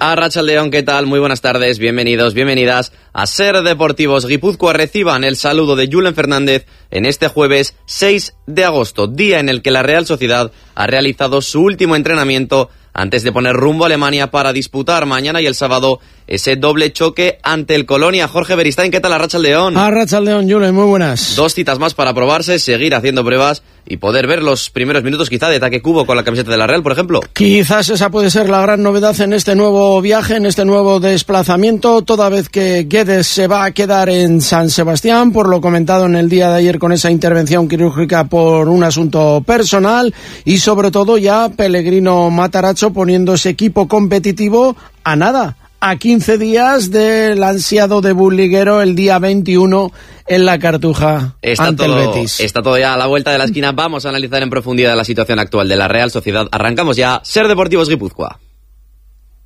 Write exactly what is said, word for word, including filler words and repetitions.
Arratsaldeon, ¿qué tal? Muy buenas tardes, bienvenidos, bienvenidas a Ser Deportivos Guipúzcoa. Reciban el saludo de Julen Fernández en este jueves seis de agosto, día en el que la Real Sociedad ha realizado su último entrenamiento antes de poner rumbo a Alemania para disputar mañana y el sábado ese doble choque ante el Colonia. Jorge Beristain, ¿qué tal? Arratsaldeon. Arratsaldeon, Julen, muy buenas. Dos citas más para probarse, seguir haciendo pruebas y poder ver los primeros minutos quizá de Taque Kubo con la camiseta de la Real, por ejemplo. Quizás esa puede ser la gran novedad en este nuevo viaje, en este nuevo desplazamiento, toda vez que Guedes se va a quedar en San Sebastián, por lo comentado en el día de ayer con esa intervención quirúrgica por un asunto personal, y sobre todo ya Pellegrino Matarazzo poniendo ese equipo competitivo a nada, a quince días del ansiado debut liguero el día veintiuno en la Cartuja está ante todo, el Betis. Está todo ya a la vuelta de la esquina. Vamos a analizar en profundidad la situación actual de la Real Sociedad. Arrancamos ya Ser Deportivos Guipúzcoa.